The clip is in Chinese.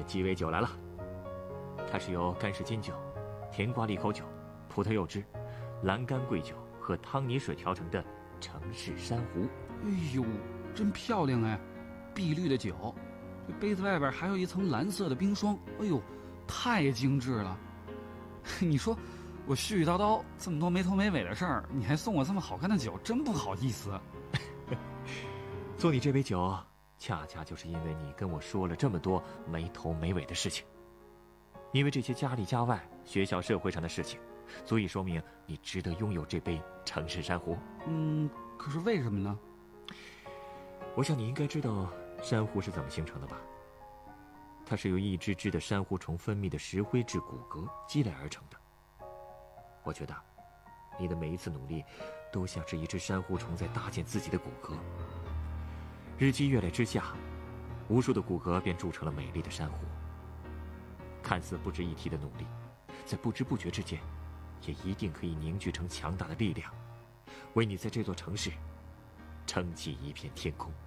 鸡尾酒来了。它是由干式金酒、甜瓜利口酒、葡萄柚汁、蓝干桂酒和汤泥水调成的城市珊瑚。 哎呦，真漂亮哎！碧绿的酒，这杯子外边还有一层蓝色的冰霜。哎呦，太精致了！你说我絮絮叨叨这么多没头没尾的事儿，你还送我这么好看的酒，真不好意思。 送你这杯酒，恰恰就是因为你跟我说了这么多没头没尾的事情。因为这些家里家外、学校社会上的事情，足以说明你值得拥有这杯城市珊瑚。 可是为什么呢？ 我想你应该知道珊瑚是怎么形成的吧？它是由一只只的珊瑚虫分泌的石灰质骨骼积累而成的。我觉得你的每一次努力都像是一只珊瑚虫在搭建自己的骨骼，日积月累之下，无数的骨骼便铸成了美丽的珊瑚。看似不值一提的努力，在不知不觉之间也一定可以凝聚成强大的力量，为你在这座城市撑起一片天空。